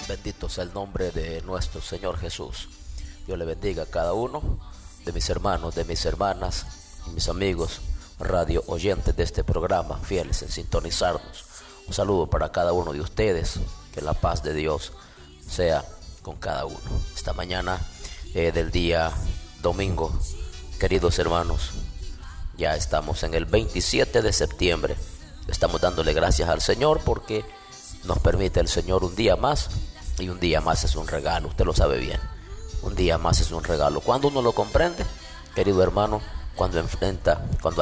Bendito sea el nombre de nuestro Señor Jesús. Dios le bendiga a cada uno de mis hermanos, de mis hermanas y mis amigos radio oyentes de este programa, fieles en sintonizarnos. Un saludo para cada uno de ustedes. Que la paz de Dios sea con cada uno. Esta mañana del día domingo, queridos hermanos, ya estamos en el 27 de septiembre. Estamos dándole gracias al Señor porque nos permite el Señor un día más, y un día más es un regalo. Usted lo sabe bien, un día más es un regalo. Cuando uno lo comprende, querido hermano, cuando